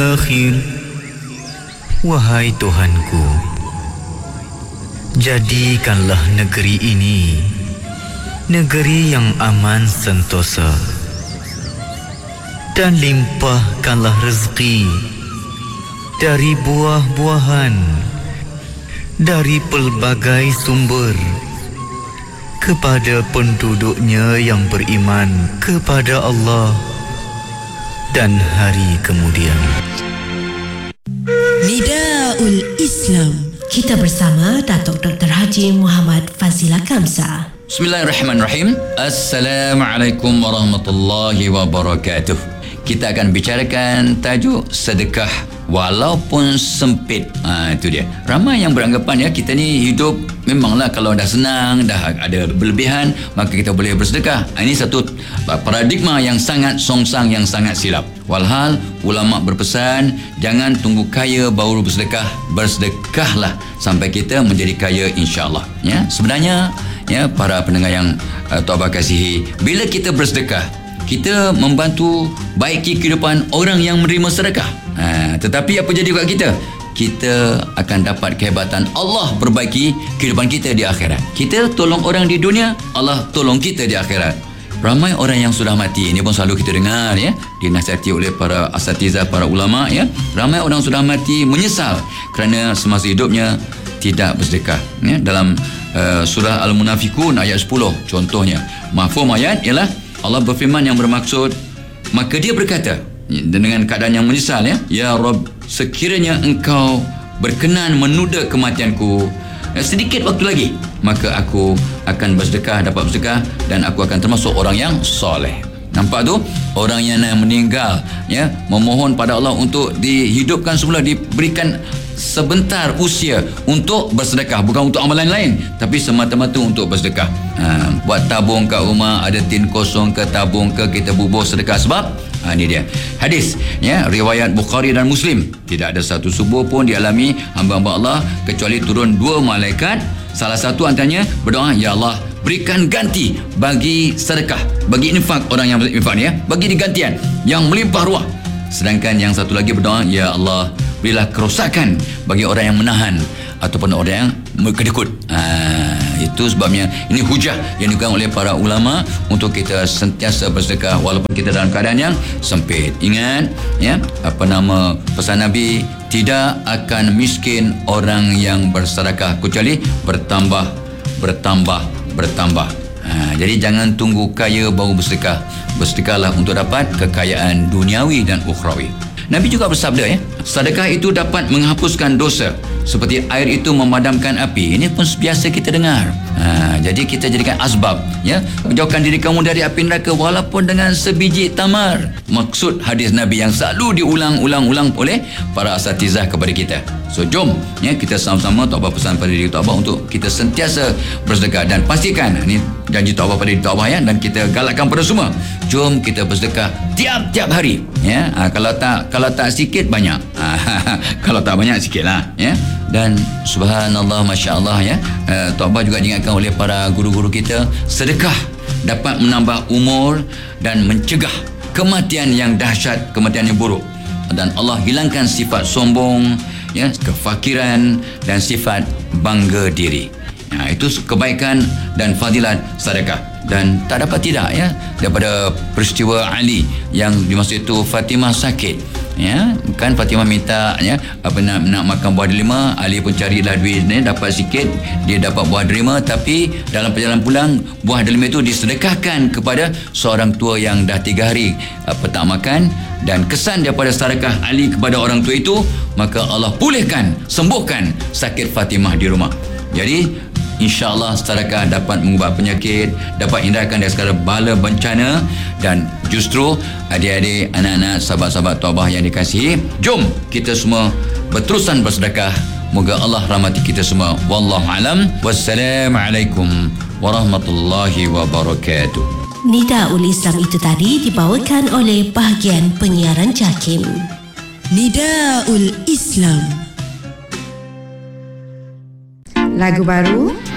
akhir. Wahai Tuhanku, jadikanlah negeri ini negeri yang aman sentosa, dan limpahkanlah rezeki dari buah-buahan, dari pelbagai sumber, kepada penduduknya yang beriman kepada Allah dan hari kemudian. Nidaul Islam. Kita bersama Datuk Dr. Haji Muhammad Fazila Kamsa. Bismillahirrahmanirrahim. Assalamualaikum warahmatullahi wabarakatuh. Kita akan bicarakan tajuk sedekah walaupun sempit. Itu dia. Ramai yang beranggapan kita ni hidup memanglah kalau dah senang, dah ada berlebihan, maka kita boleh bersedekah. Ini satu paradigma yang sangat songsang, yang sangat silap. Walhal ulama berpesan, jangan tunggu kaya baru bersedekah. Bersedekahlah sampai kita menjadi kaya, insya-Allah. Sebenarnya para pendengar yang Tok Abah kasihi, bila kita bersedekah, kita membantu baiki kehidupan orang yang menerima sedekah. Tetapi apa jadi kat kita? Kita akan dapat kehebatan Allah perbaiki kehidupan kita di akhirat. Kita tolong orang di dunia, Allah tolong kita di akhirat. Ramai orang yang sudah mati, ini pun selalu kita dengar dinasihati oleh para asatizah, para ulama Ramai orang sudah mati menyesal kerana semasa hidupnya tidak bersedekah. Dalam surah Al-Munafikun ayat 10 contohnya. Mafhum ayat ialah Allah berfirman yang bermaksud, maka dia berkata dengan keadaan yang menyesal, Ya Rabb, sekiranya engkau berkenan menunda kematianku sedikit waktu lagi, maka aku akan bersedekah, dapat bersedekah, dan aku akan termasuk orang yang soleh. Nampak tu? Orang yang meninggal memohon pada Allah untuk dihidupkan semula, diberikan sebentar usia untuk bersedekah, bukan untuk amalan lain, tapi semata-mata untuk bersedekah. Buat tabung kat rumah, ada tin kosong ke, tabung ke, kita bubuh sedekah. Sebab ini dia hadis riwayat Bukhari dan Muslim, tidak ada satu subuh pun dialami hamba-hamba Allah kecuali turun 2 malaikat. Salah satu antaranya berdoa, Ya Allah, berikan ganti bagi sedekah, bagi infak orang yang berinfak ni, bagi digantian yang melimpah ruah. Sedangkan yang satu lagi berdoa, Ya Allah, berilah kerosakan bagi orang yang menahan ataupun orang yang kedekut. Itu sebabnya ini hujah yang digunakan oleh para ulama untuk kita sentiasa bersedekah walaupun kita dalam keadaan yang sempit. Ingat pesan Nabi, tidak akan miskin orang yang bersedekah kecuali bertambah. Jadi jangan tunggu kaya baru bersedekah. Bersedekahlah untuk dapat kekayaan duniawi dan ukhrawi. Nabi juga bersabda, sedekah itu dapat menghapuskan dosa seperti air itu memadamkan api. Ini pun biasa kita dengar. Jadi kita jadikan asbab, menjauhkan diri kamu dari api neraka walaupun dengan sebiji tamar. Maksud hadis Nabi yang selalu diulang-ulang oleh para asatizah kepada kita. So jom kita sama-sama, Tok Abah pesan pada diri Tok Abah untuk kita sentiasa bersedekah, dan pastikan ini janji Tok Abah pada diri Tok Abah, dan kita galakkan pada semua, jom kita bersedekah tiap-tiap hari. Kalau tak sikit, banyak. Kalau tak banyak, sikit lah. Dan subhanallah, masya-Allah, Tok Abah juga diingatkan oleh para guru-guru kita, sedekah dapat menambah umur dan mencegah kematian yang dahsyat, kematian yang buruk. Dan Allah hilangkan sifat sombong, kefakiran dan sifat bangga diri. Itu kebaikan dan fadilat sedekah. Dan tak dapat tidak daripada peristiwa Ali yang di masa itu Fatimah sakit, bukan Fatimah minta nak makan buah delima, Ali pun carilah duit dapat sikit, dia dapat buah delima, tapi dalam perjalanan pulang buah delima itu disedekahkan kepada seorang tua yang dah 3 hari tak makan. Dan kesan daripada sedekah Ali kepada orang tua itu, maka Allah pulihkan, sembuhkan sakit Fatimah di rumah. Jadi insya-Allah sedekah dapat mengubah penyakit, dapat hindarkan dari segala bala bencana. Dan justru adik-adik, anak-anak, sahabat-sahabat Tok Abah yang dikasihi, jom kita semua berterusan bersedekah. Moga Allah rahmati kita semua. Wallahu alam. Wassalamualaikum warahmatullahi wabarakatuh. Nidaul Islam itu tadi dibawakan oleh bahagian penyiaran JAKIM. Nidaul Islam. Lagu baru